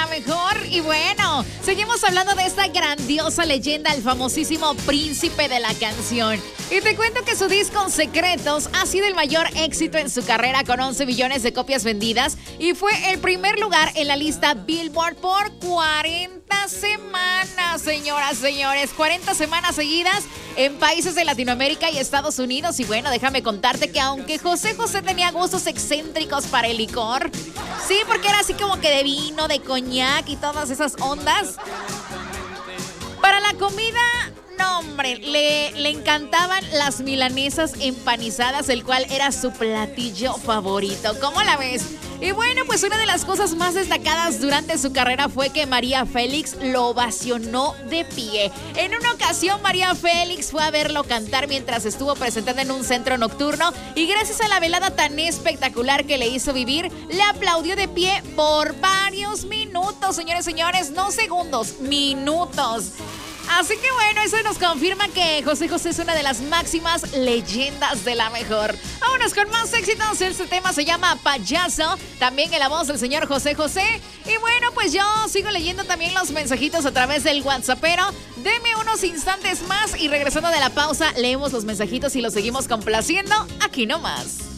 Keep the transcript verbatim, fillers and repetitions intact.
la mejor. Y bueno, seguimos hablando de esta grandiosa leyenda, el famosísimo príncipe de la canción. Y te cuento que su disco Secretos ha sido el mayor éxito en su carrera con once millones de copias vendidas y fue el primer lugar en la lista Billboard por cuarenta semanas, señoras, señores. cuarenta semanas seguidas en países de Latinoamérica y Estados Unidos. Y bueno, déjame contarte que aunque José José tenía gustos excéntricos para el licor, sí, porque era así como que de vino, de coñac y todas esas ondas, para la comida... No, hombre, le, le encantaban las milanesas empanizadas, el cual era su platillo favorito. ¿Cómo la ves? Y bueno, pues una de las cosas más destacadas durante su carrera fue que María Félix lo ovacionó de pie. En una ocasión, María Félix fue a verlo cantar mientras estuvo presentada en un centro nocturno y gracias a la velada tan espectacular que le hizo vivir, le aplaudió de pie por varios minutos, señores, señores, no segundos, minutos. Así que bueno, eso nos confirma que José José es una de las máximas leyendas de la mejor. Vámonos con más éxitos. Este tema se llama Payaso, también en la voz del señor José José. Y bueno, pues yo sigo leyendo también los mensajitos a través del WhatsApp, pero deme unos instantes más y regresando de la pausa, leemos los mensajitos y los seguimos complaciendo aquí nomás.